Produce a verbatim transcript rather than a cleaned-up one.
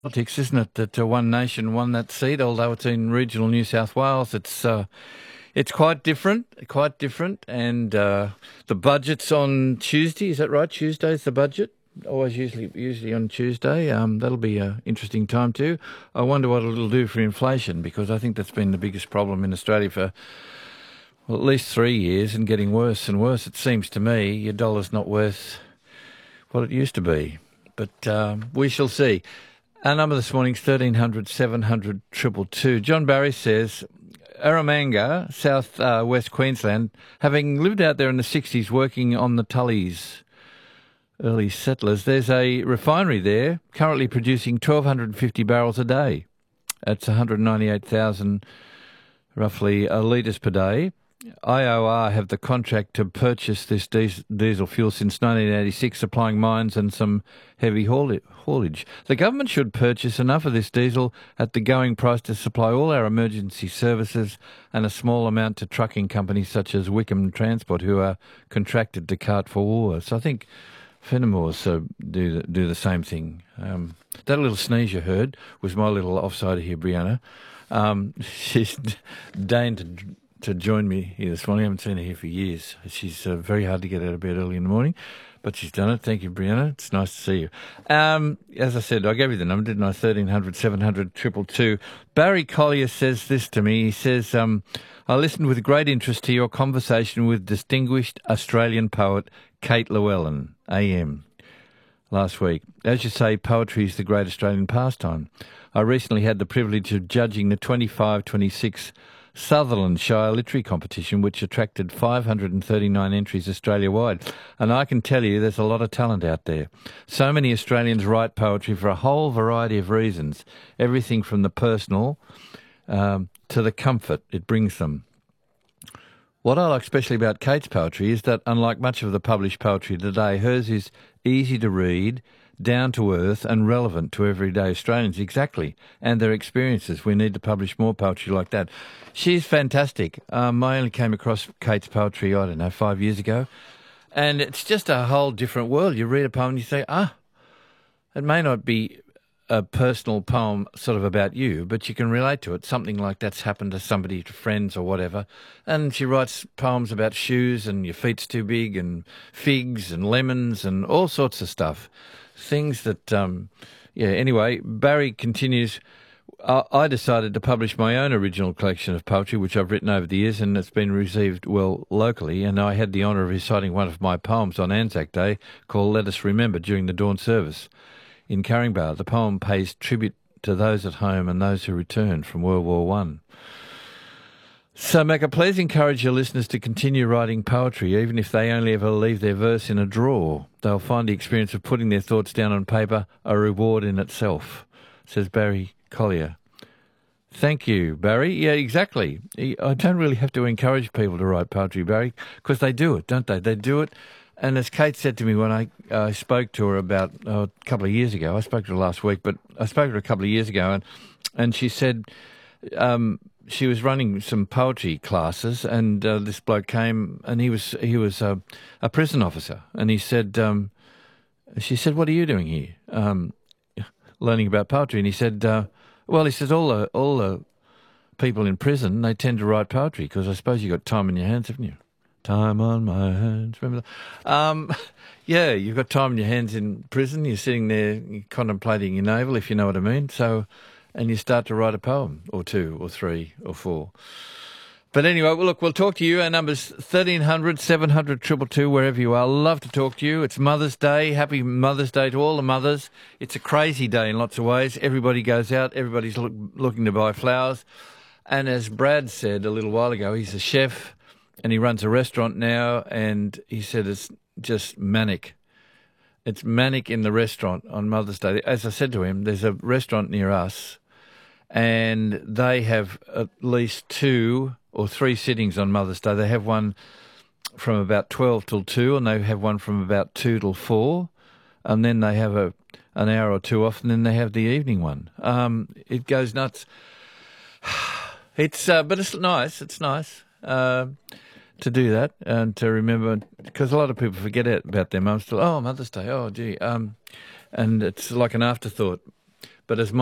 Politics, isn't it, that uh, One Nation won that seat, although it's in regional New South Wales. It's uh, it's quite different, quite different. And uh, the budget's on Tuesday, is that right? Tuesday's the budget? Always usually usually on Tuesday. Um, that'll be an interesting time too. I wonder what it'll do for inflation, because I think that's been the biggest problem in Australia for, well, at least three years and getting worse and worse. It seems to me your dollar's not worth what it used to be. But um, we shall see. Our number this morning is thirteen hundred seven hundred two two two. John Barry says, Arramanga, south uh, west Queensland, having lived out there in the sixties working on the Tullies, early settlers, there's a refinery there currently producing twelve fifty barrels a day. That's one hundred ninety-eight thousand, roughly, uh, litres per day. I O R have the contract to purchase this diesel fuel since nineteen eighty-six, supplying mines and some heavy haulage. The government should purchase enough of this diesel at the going price to supply all our emergency services and a small amount to trucking companies such as Wickham Transport, who are contracted to cart for war. So I think Fenimore uh, do, the, do the same thing. Um, that little sneeze you heard was my little offsider here, Brianna. Um, she's deigned to... to join me here this morning. I haven't seen her here for years. She's uh, very hard to get out of bed early in the morning, but she's done it. Thank you, Brianna. It's nice to see you. Um, as I said, I gave you the number, didn't I? thirteen hundred seven hundred two two two. Barry Collier says this to me. He says, um, I listened with great interest to your conversation with distinguished Australian poet Kate Llewellyn, A M, last week. As you say, poetry is the great Australian pastime. I recently had the privilege of judging the twenty-five twenty-six Sutherland Shire Literary Competition, which attracted five hundred thirty-nine entries Australia-wide. And I can tell you there's a lot of talent out there. So many Australians write poetry for a whole variety of reasons, everything from the personal um, to the comfort it brings them. What I like especially about Kate's poetry is that, unlike much of the published poetry today, hers is easy to read, down to earth and relevant to everyday Australians, exactly, and their experiences. We need to publish more poetry like that. She's fantastic. Um, I only came across Kate's poetry, I don't know, five years ago, and it's just a whole different world. You read a poem and you say, ah, it may not be a personal poem sort of about you, but you can relate to it. Something like that's happened to somebody, to friends or whatever. And she writes poems about shoes and your feet's too big and figs and lemons and all sorts of stuff. Things that, um, yeah, anyway, Barry continues, I, I decided to publish my own original collection of poetry, which I've written over the years, and it's been received well locally, and I had the honour of reciting one of my poems on Anzac Day called Let Us Remember during the dawn service in Caringbah. The poem pays tribute to those at home and those who returned from World War One. So, Macca, please encourage your listeners to continue writing poetry, even if they only ever leave their verse in a drawer. They'll find the experience of putting their thoughts down on paper a reward in itself, says Barry Collier. Thank you, Barry. Yeah, exactly. I don't really have to encourage people to write poetry, Barry, because they do it, don't they? They do it. And as Kate said to me when I uh, spoke to her about oh, a couple of years ago, I spoke to her last week, but I spoke to her a couple of years ago, and, and she said... Um, she was running some poetry classes, and uh, this bloke came, and he was he was uh, a prison officer, and he said, um, she said, "What are you doing here?" Um, learning about poetry, and he said, uh, "Well," he says, "all the all the people in prison, they tend to write poetry because I suppose you got time on your hands, haven't you? Time on my hands, remember that? Um, yeah, you've got time on your hands in prison. You're sitting there contemplating your navel, if you know what I mean. So." And you start to write a poem, or two, or three, or four. But anyway, well, look, we'll talk to you. Our number's thirteen hundred seven hundred two two two, wherever you are. Love to talk to you. It's Mother's Day. Happy Mother's Day to all the mothers. It's a crazy day in lots of ways. Everybody goes out. Everybody's look, looking to buy flowers. And as Brad said a little while ago, he's a chef, and he runs a restaurant now, and he said it's just manic. It's manic in the restaurant on Mother's Day. As I said to him, there's a restaurant near us, and they have at least two or three sittings on Mother's Day. They have one from about twelve till two, and they have one from about two till four, and then they have a an hour or two off, and then they have the evening one. Um, it goes nuts. It's uh, but it's nice. It's nice uh, to do that and to remember, because a lot of people forget it about their mums. Till, oh, Mother's Day. Oh, gee. Um, and it's like an afterthought. But as